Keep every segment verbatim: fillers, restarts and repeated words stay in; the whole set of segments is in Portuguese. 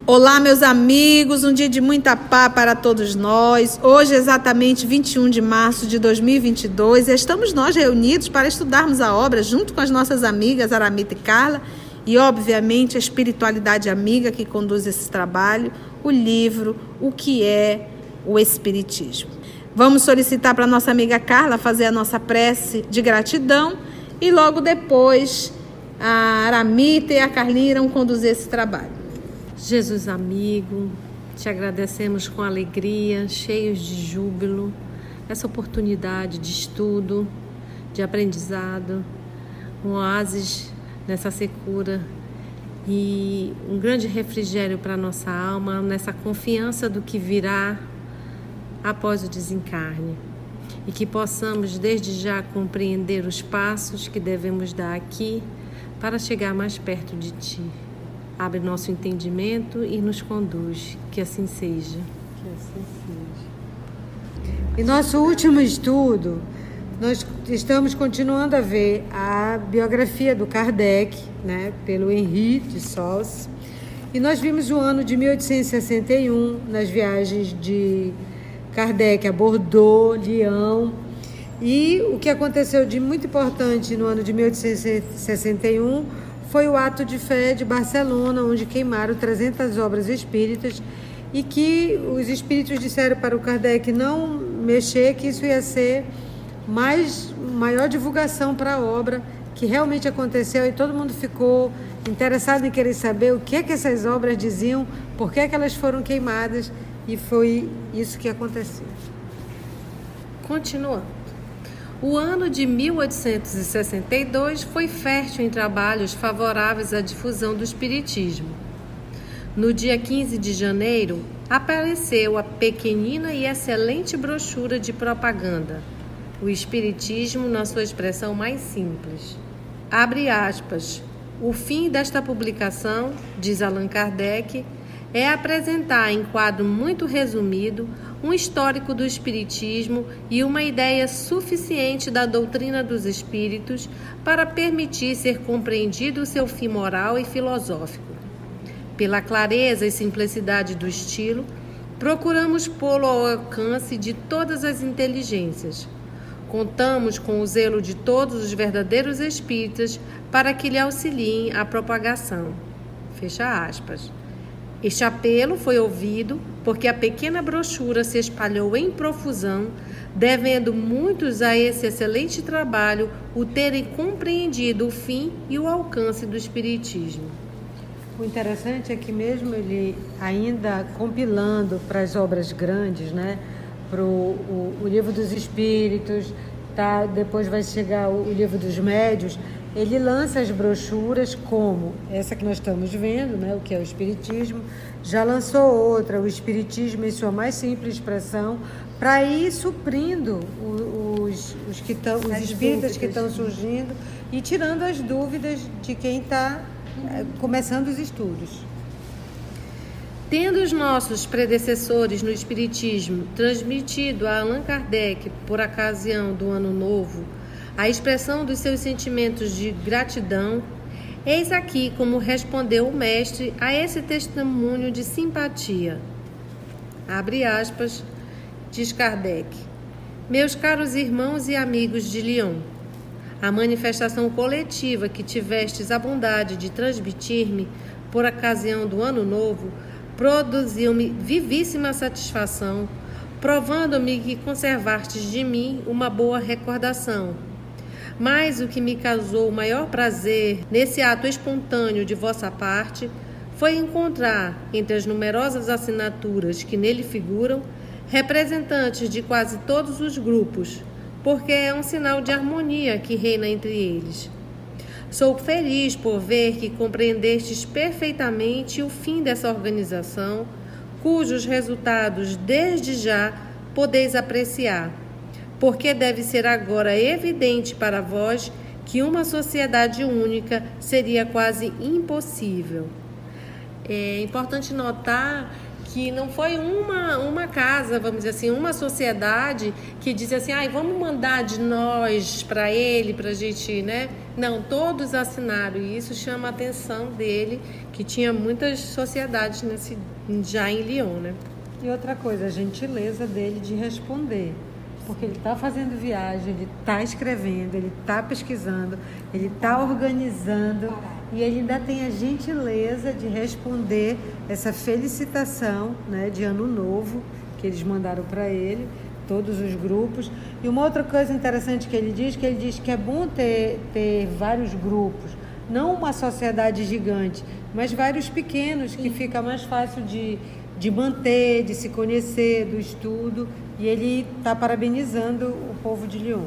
Olá, meus amigos, um dia de muita paz para todos nós. Hoje, exatamente vinte e um de março de dois mil e vinte e dois, estamos nós reunidos para estudarmos a obra junto com as nossas amigas Aramita e Carla e, obviamente, a espiritualidade amiga que conduz esse trabalho, o livro O que é o Espiritismo. Vamos solicitar para a nossa amiga Carla fazer a nossa prece de gratidão e logo depois a Aramita e a Carlinha irão conduzir esse trabalho. Jesus amigo, te agradecemos com alegria, cheios de júbilo, essa oportunidade de estudo, de aprendizado, um oásis nessa secura e um grande refrigério para a nossa alma, nessa confiança do que virá após o desencarne. E que possamos desde já compreender os passos que devemos dar aqui para chegar mais perto de Ti. Abre nosso entendimento e nos conduz. Que assim seja. Que assim seja. Em nosso último estudo, nós estamos continuando a ver a biografia do Kardec, né, pelo Henri de Sauce. E nós vimos o ano de mil oitocentos e sessenta e um, nas viagens de Kardec a Bordeaux, Lyon. E o que aconteceu de muito importante no ano de mil oitocentos e sessenta e um foi o ato de fé de Barcelona, onde queimaram trezentas obras espíritas e que os espíritos disseram para o Kardec não mexer, que isso ia ser mais, maior divulgação para a obra, que realmente aconteceu, e todo mundo ficou interessado em querer saber o que é que essas obras diziam, por que é que elas foram queimadas, e foi isso que aconteceu. Continuando. O ano de mil oitocentos e sessenta e dois foi fértil em trabalhos favoráveis à difusão do espiritismo. No dia quinze de janeiro, apareceu a pequenina e excelente brochura de propaganda, O Espiritismo na sua expressão mais simples. Abre aspas. O fim desta publicação, diz Allan Kardec, é apresentar em quadro muito resumido um histórico do Espiritismo e uma ideia suficiente da doutrina dos espíritos para permitir ser compreendido o seu fim moral e filosófico. Pela clareza e simplicidade do estilo, procuramos pô-lo ao alcance de todas as inteligências. Contamos com o zelo de todos os verdadeiros espíritas para que lhe auxiliem a propagação. Fecha aspas. Este apelo foi ouvido porque a pequena brochura se espalhou em profusão, devendo muitos a esse excelente trabalho o terem compreendido o fim e o alcance do Espiritismo. O interessante é que mesmo ele ainda compilando para as obras grandes, né, para o, o, o Livro dos Espíritos, tá, depois vai chegar o, o Livro dos Médios, ele lança as brochuras como essa que nós estamos vendo, né, o que é o Espiritismo, já lançou outra, o Espiritismo em sua mais simples expressão, para ir suprindo os, os, que tão, os espíritas que estão surgindo e tirando as dúvidas de quem está é, começando os estudos. Tendo os nossos predecessores no Espiritismo transmitido a Allan Kardec, por ocasião do Ano Novo, a expressão dos seus sentimentos de gratidão, eis aqui como respondeu o mestre a esse testemunho de simpatia. Abre aspas, diz Kardec. Meus caros irmãos e amigos de Lyon, a manifestação coletiva que tivestes a bondade de transmitir-me por ocasião do Ano Novo produziu-me vivíssima satisfação, provando-me que conservastes de mim uma boa recordação. Mas o que me causou o maior prazer nesse ato espontâneo de vossa parte foi encontrar, entre as numerosas assinaturas que nele figuram, representantes de quase todos os grupos, porque é um sinal de harmonia que reina entre eles. Sou feliz por ver que compreendestes perfeitamente o fim dessa organização, cujos resultados desde já podeis apreciar, porque deve ser agora evidente para vós que uma sociedade única seria quase impossível. É importante notar que não foi uma, uma casa, vamos dizer assim, uma sociedade que disse assim, ah, vamos mandar de nós para ele, para a gente, né? Não, todos assinaram, e isso chama a atenção dele, que tinha muitas sociedades nesse, já em Lyon, né? E outra coisa, a gentileza dele de responder, porque ele está fazendo viagem, ele está escrevendo, ele está pesquisando, ele está organizando, e ele ainda tem a gentileza de responder essa felicitação, né, de Ano Novo que eles mandaram para ele, todos os grupos. E uma outra coisa interessante que ele diz, que ele diz que é bom ter, ter vários grupos, não uma sociedade gigante, mas vários pequenos, que fica mais fácil de, de manter, de se conhecer, do estudo, e ele está parabenizando o povo de Lyon.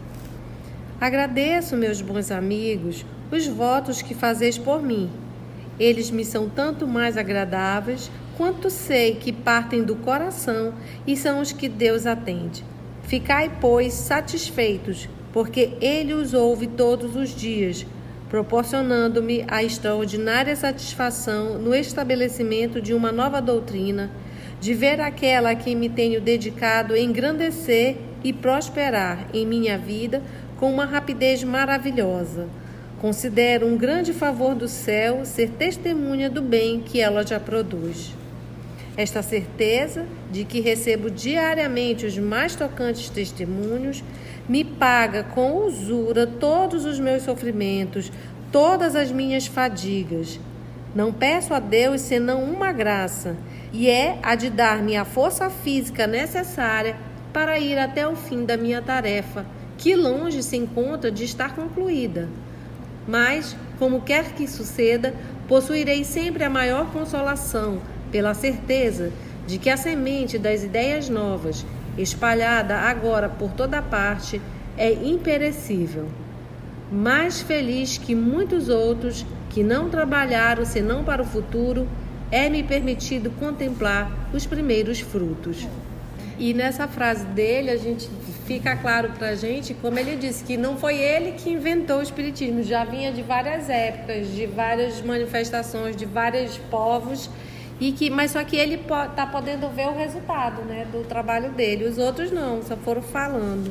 Agradeço, meus bons amigos, os votos que fazeis por mim. Eles me são tanto mais agradáveis, quanto sei que partem do coração e são os que Deus atende. Ficai, pois, satisfeitos, porque Ele os ouve todos os dias, proporcionando-me a extraordinária satisfação no estabelecimento de uma nova doutrina, de ver aquela a quem me tenho dedicado engrandecer e prosperar em minha vida com uma rapidez maravilhosa. Considero um grande favor do céu ser testemunha do bem que ela já produz. Esta certeza de que recebo diariamente os mais tocantes testemunhos me paga com usura todos os meus sofrimentos, todas as minhas fadigas. Não peço a Deus senão uma graça, e é a de dar-me a força física necessária para ir até o fim da minha tarefa, que longe se encontra de estar concluída. Mas, como quer que suceda, possuirei sempre a maior consolação, pela certeza de que a semente das ideias novas, espalhada agora por toda parte, é imperecível. Mais feliz que muitos outros que não trabalharam senão para o futuro, é-me permitido contemplar os primeiros frutos. E nessa frase dele, a gente fica claro para a gente, como ele disse, que não foi ele que inventou o espiritismo, já vinha de várias épocas, de várias manifestações, de vários povos, e que, mas só que ele está podendo ver o resultado, né, do trabalho dele. Os outros não, só foram falando.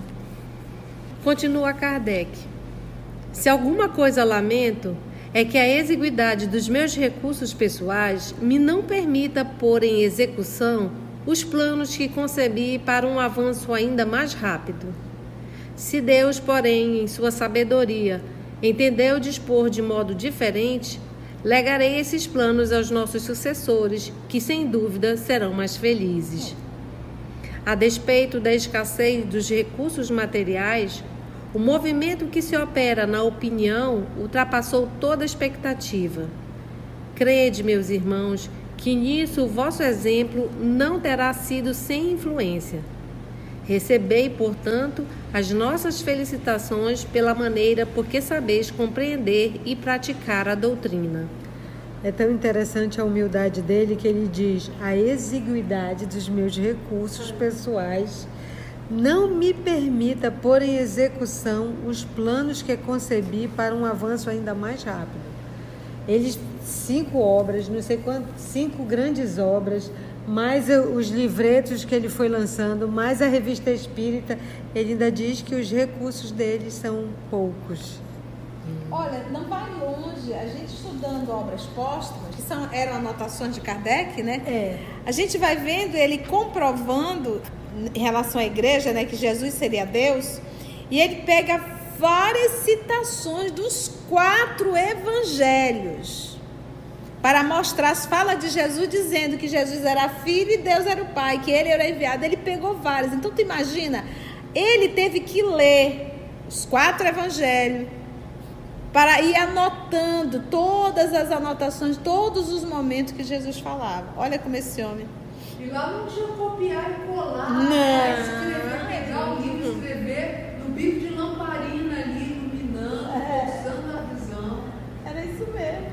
Continua Kardec. Se alguma coisa lamento, é que a exiguidade dos meus recursos pessoais me não permita pôr em execução os planos que concebi para um avanço ainda mais rápido. Se Deus, porém, em sua sabedoria, entendeu dispor de modo diferente, legarei esses planos aos nossos sucessores, que sem dúvida serão mais felizes. A despeito da escassez dos recursos materiais, o movimento que se opera na opinião ultrapassou toda expectativa. Crede, meus irmãos, que nisso o vosso exemplo não terá sido sem influência. Recebei, portanto, as nossas felicitações pela maneira por que sabeis compreender e praticar a doutrina. É tão interessante a humildade dele que ele diz: a exiguidade dos meus recursos pessoais não me permita pôr em execução os planos que concebi para um avanço ainda mais rápido. Eles, cinco obras, não sei quantas, cinco grandes obras, mais os livretos que ele foi lançando, mais a revista espírita, ele ainda diz que os recursos deles são poucos. Olha, não vai longe, a gente estudando obras póstumas, que são, eram anotações de Kardec, né? É. A gente vai vendo ele comprovando em relação à igreja, né, que Jesus seria Deus, e ele pega várias citações dos quatro evangelhos para mostrar as falas de Jesus, dizendo que Jesus era filho e Deus era o pai, que ele era enviado. Ele pegou várias. Então tu imagina, ele teve que ler os quatro evangelhos para ir anotando todas as anotações, todos os momentos que Jesus falava. Olha como esse homem. E lá não tinha copiar e colar, não. Né? Escrever, pegar o livro, escrever no bico de lamparina ali, iluminando, forçando a visão. Era isso mesmo.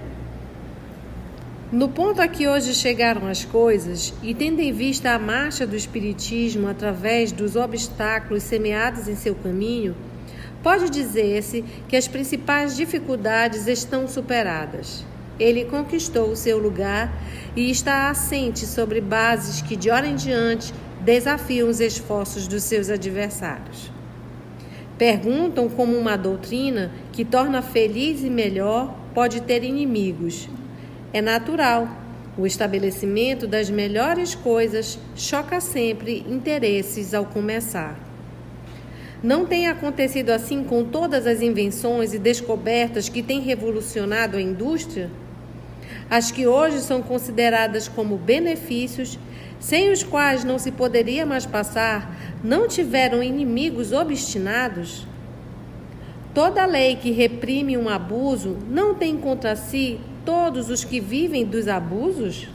No ponto a que hoje chegaram as coisas, e tendo em vista a marcha do Espiritismo através dos obstáculos semeados em seu caminho, pode dizer-se que as principais dificuldades estão superadas. ele conquistou o seu lugar e está assente sobre bases que, de hora em diante, desafiam os esforços dos seus adversários. Perguntam como uma doutrina que torna feliz e melhor pode ter inimigos. É natural. O estabelecimento das melhores coisas choca sempre interesses ao começar. Não tem acontecido assim com todas as invenções e descobertas que têm revolucionado a indústria? As que hoje são consideradas como benefícios, sem os quais não se poderia mais passar, não tiveram inimigos obstinados? Toda lei que reprime um abuso não tem contra si todos os que vivem dos abusos?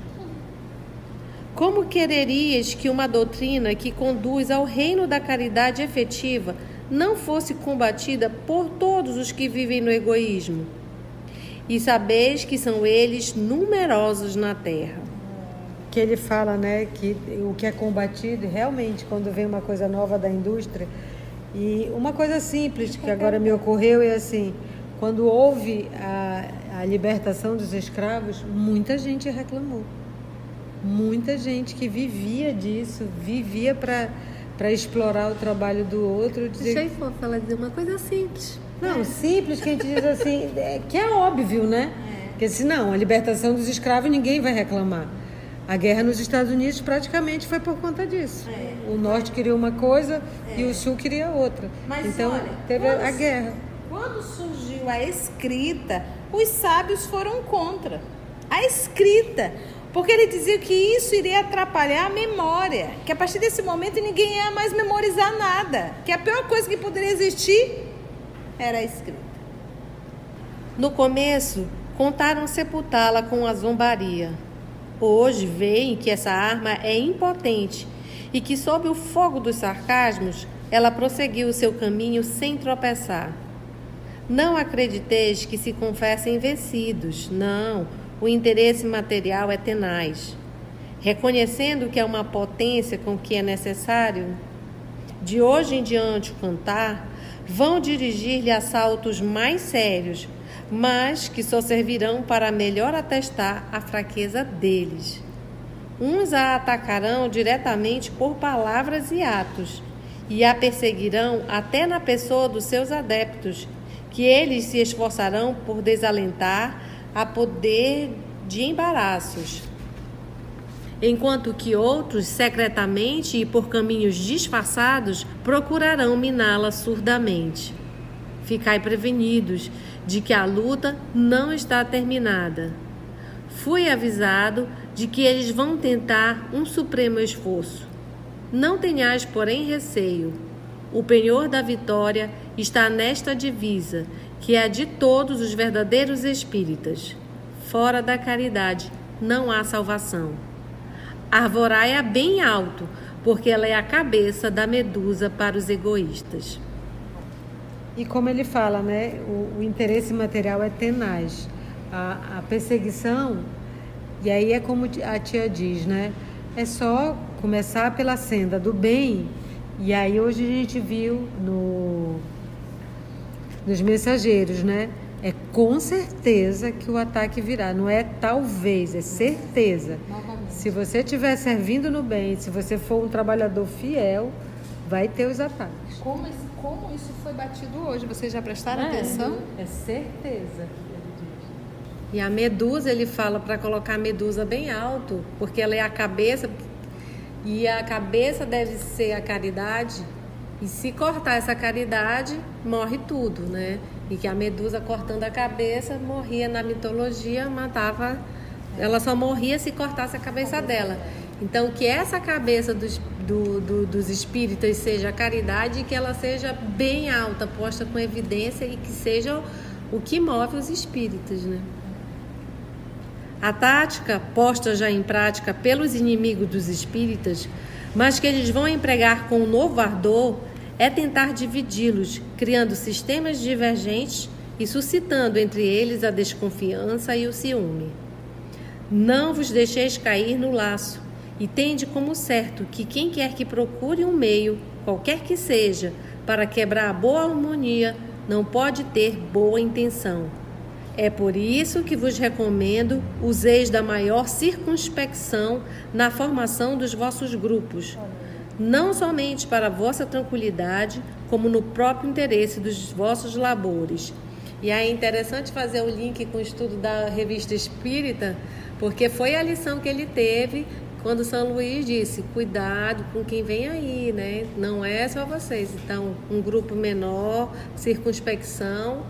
Como quererias que uma doutrina que conduz ao reino da caridade efetiva não fosse combatida por todos os que vivem no egoísmo? E sabeis que são eles numerosos na terra. Que ele fala, né, que o que é combatido realmente quando vem uma coisa nova da indústria. E uma coisa simples que agora me ocorreu é assim, quando houve a, a libertação dos escravos, muita gente reclamou. Muita gente que vivia disso, vivia para para explorar o trabalho do outro. Dizer... Deixa eu for falar dizer uma coisa simples. Não, simples que a gente diz assim, é, que é óbvio, né? É. Porque se não, a libertação dos escravos ninguém vai reclamar. A guerra nos Estados Unidos praticamente foi por conta disso. É. O Norte queria uma coisa é. e o Sul queria outra. Mas então olha, teve quando, a guerra. Quando surgiu a escrita, os sábios foram contra a escrita. Porque ele dizia que isso iria atrapalhar a memória, que a partir desse momento ninguém ia mais memorizar nada, que a pior coisa que poderia existir era a escrita. No começo, contaram sepultá-la com a zombaria. Hoje veem que essa arma é impotente e que, sob o fogo dos sarcasmos, ela prosseguiu o seu caminho sem tropeçar. Não acrediteis que se confessem vencidos, não. O interesse material é tenaz. Reconhecendo que é uma potência com que é necessário, de hoje em diante, cantar, vão dirigir-lhe assaltos mais sérios, mas que só servirão para melhor atestar a fraqueza deles. Uns a atacarão diretamente por palavras e atos, e a perseguirão até na pessoa dos seus adeptos, que eles se esforçarão por desalentar a poder de embaraços, enquanto que outros, secretamente e por caminhos disfarçados, procurarão miná-la surdamente. Ficai prevenidos de que a luta não está terminada. Fui avisado de que eles vão tentar um supremo esforço. Não tenhais, porém, receio. O penhor da vitória está nesta divisa, que é a de todos os verdadeiros espíritas. Fora da caridade não há salvação. Arvorai-a bem alto, porque ela é a cabeça da medusa para os egoístas. E como ele fala, né, o, o interesse material é tenaz. A, a perseguição, e aí é como a tia diz, né, é só começar pela senda do bem. E aí hoje a gente viu no, nos mensageiros, né, é com certeza que o ataque virá. Não é talvez, é certeza. Se você estiver servindo no bem, se você for um trabalhador fiel, vai ter os ataques. Como, como isso foi batido hoje? Vocês já prestaram é, atenção? É certeza. E a medusa, ele fala para colocar a medusa bem alto, porque ela é a cabeça, e a cabeça deve ser a caridade, e se cortar essa caridade, morre tudo, né? E que a medusa, cortando a cabeça, morria na mitologia, matava, ela só morria se cortasse a cabeça dela. Então, que essa cabeça dos, do, do, dos espíritas seja a caridade e que ela seja bem alta, posta com evidência e que seja o que move os espíritas, né? A tática, posta já em prática pelos inimigos dos espíritas, mas que eles vão empregar com um novo ardor, é tentar dividi-los, criando sistemas divergentes e suscitando entre eles a desconfiança e o ciúme. Não vos deixeis cair no laço, e tende como certo que quem quer que procure um meio, qualquer que seja, para quebrar a boa harmonia, não pode ter boa intenção. É por isso que vos recomendo useis da maior circunspecção na formação dos vossos grupos, não somente para a vossa tranquilidade, como no próprio interesse dos vossos labores. E aí é interessante fazer o link com o estudo da Revista Espírita, porque foi a lição que ele teve quando São Luís disse: cuidado com quem vem aí, né? Não é só vocês. Então, um grupo menor, circunspecção.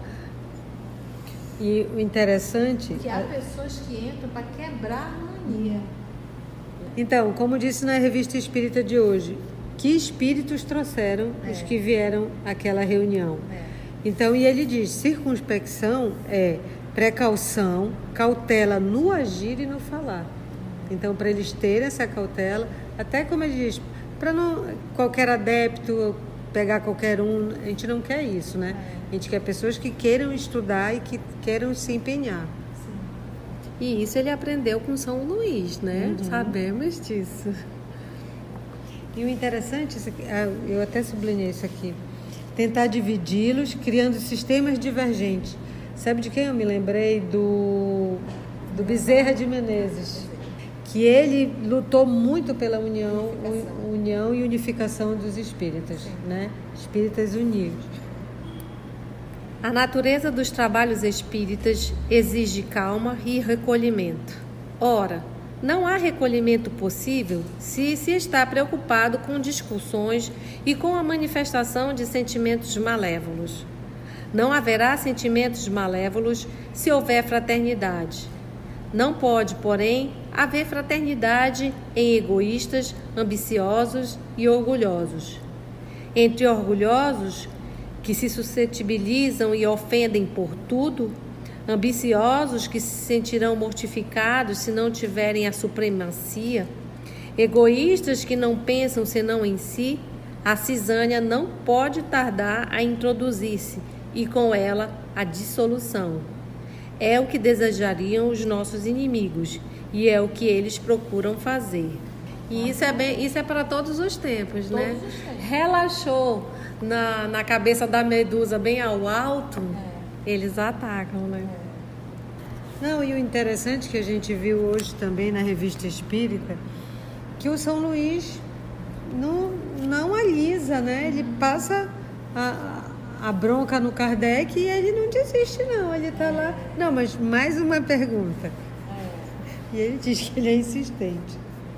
E o interessante... Que há pessoas que entram para quebrar a harmonia. Então, como disse na Revista Espírita de hoje, que espíritos trouxeram é. os que vieram àquela reunião? É. Então, e ele diz, circunspecção é precaução, cautela no agir e no falar. Então, para eles terem essa cautela, até como ele diz, para não qualquer adepto pegar qualquer um, a gente não quer isso, né? A gente quer pessoas que queiram estudar e que queiram se empenhar. Sim. E isso ele aprendeu com São Luís, né? Uhum. Sabemos disso. E o interessante, eu até sublinhei isso aqui, tentar dividi-los, criando sistemas divergentes. Sabe de quem eu me lembrei? Do, do Bezerra de Menezes, que ele lutou muito pela união, união e unificação dos espíritas, né? Espíritas unidos. A natureza dos trabalhos espíritas exige calma e recolhimento. Ora, não há recolhimento possível se se está preocupado com discussões e com a manifestação de sentimentos malévolos. Não haverá sentimentos malévolos se houver fraternidade. Não pode, porém, haver fraternidade em egoístas, ambiciosos e orgulhosos. Entre orgulhosos, que se suscetibilizam e ofendem por tudo, ambiciosos que se sentirão mortificados se não tiverem a supremacia, egoístas que não pensam senão em si, a cisânia não pode tardar a introduzir-se e com ela a dissolução. É o que desejariam os nossos inimigos e é o que eles procuram fazer. E isso é, bem, isso é para todos os tempos, todos né? Os tempos. Relaxou na, na cabeça da medusa bem ao alto, é. Eles atacam, né? É. Não, e o interessante que a gente viu hoje também na Revista Espírita, que o São Luís não, não alisa, né? Ele passa a, a bronca no Kardec e ele não desiste, não. Ele está lá. Não, mas mais uma pergunta. É. E ele diz que ele é insistente.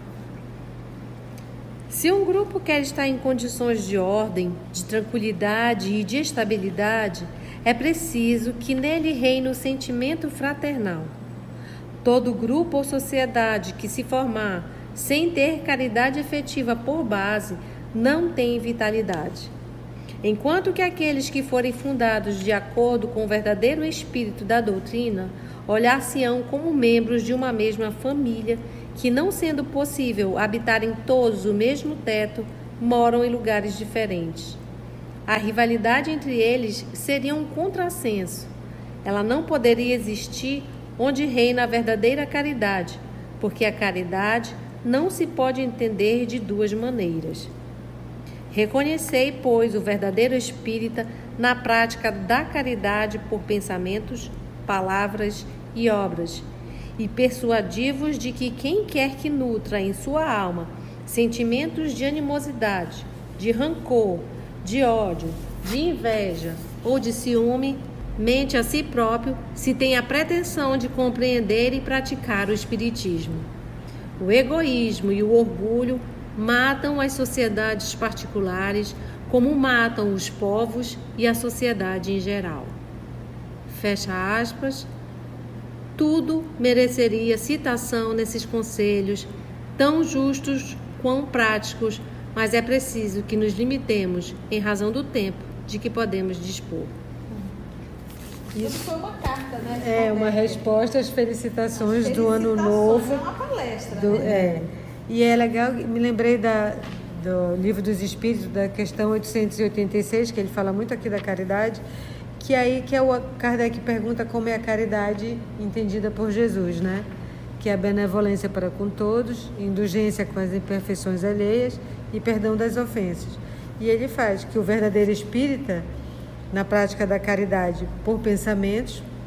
Se um grupo quer estar em condições de ordem, de tranquilidade e de estabilidade, é preciso que nele reine o sentimento fraternal. Todo grupo ou sociedade que se formar sem ter caridade efetiva por base não tem vitalidade. Enquanto que aqueles que forem fundados de acordo com o verdadeiro espírito da doutrina olhar-se-ão como membros de uma mesma família que, não sendo possível habitarem todos o mesmo teto, moram em lugares diferentes. A rivalidade entre eles seria um contrassenso. Ela não poderia existir onde reina a verdadeira caridade, porque a caridade não se pode entender de duas maneiras. Reconhecei, pois, o verdadeiro espírita na prática da caridade por pensamentos, palavras e obras, e persuadi-vos de que quem quer que nutra em sua alma sentimentos de animosidade, de rancor, de ódio, de inveja ou de ciúme, mente a si próprio se tem a pretensão de compreender e praticar o espiritismo. O egoísmo e o orgulho matam as sociedades particulares como matam os povos e a sociedade em geral. Fecha aspas. Tudo mereceria citação nesses conselhos, tão justos quão práticos, mas é preciso que nos limitemos em razão do tempo de que podemos dispor. Isso foi uma carta, né? É, uma resposta às felicitações, felicitações do Ano Novo. É uma palestra, do, né? É. E é legal, me lembrei da, do Livro dos Espíritos, da questão oitocentos e oitenta e seis, que ele fala muito aqui da caridade, que aí que é o Kardec pergunta como é a caridade entendida por Jesus, né? Que é a benevolência para com todos, indulgência com as imperfeições alheias e perdão das ofensas. E ele faz que o verdadeiro espírita, na prática da caridade por pensamentos,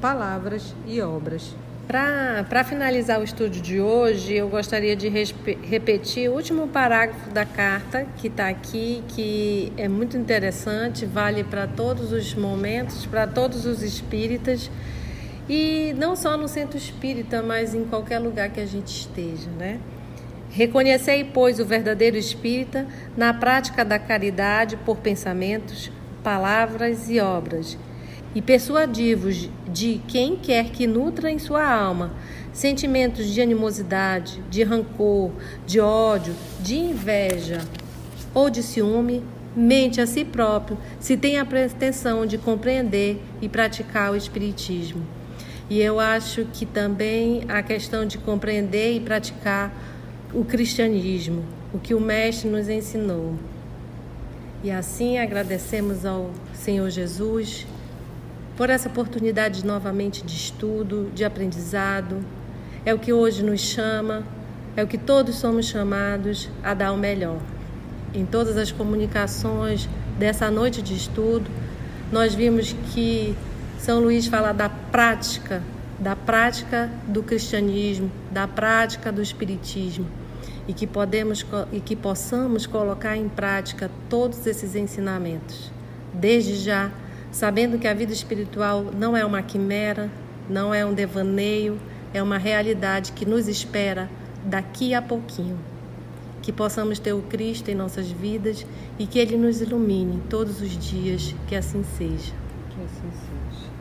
palavras e obras. Para finalizar o estudo de hoje, eu gostaria de respe- repetir o último parágrafo da carta que está aqui, que é muito interessante, vale para todos os momentos, para todos os espíritas, e não só no centro espírita, mas em qualquer lugar que a gente esteja, né? Reconhecei, pois, o verdadeiro espírita na prática da caridade por pensamentos, palavras e obras, e persuadi-vos de quem quer que nutra em sua alma sentimentos de animosidade, de rancor, de ódio, de inveja ou de ciúme, mente a si próprio, se tem a pretensão de compreender e praticar o espiritismo. E eu acho que também a questão de compreender e praticar o cristianismo, o que o Mestre nos ensinou. E assim agradecemos ao Senhor Jesus por essa oportunidade novamente de estudo, de aprendizado. É o que hoje nos chama, é o que todos somos chamados a dar o melhor. Em todas as comunicações dessa noite de estudo, nós vimos que São Luís fala da prática, da prática do cristianismo, da prática do espiritismo, e que, podemos, e que possamos colocar em prática todos esses ensinamentos, desde já, sabendo que a vida espiritual não é uma quimera, não é um devaneio, é uma realidade que nos espera daqui a pouquinho. Que possamos ter o Cristo em nossas vidas e que Ele nos ilumine todos os dias, que assim seja. Que assim seja.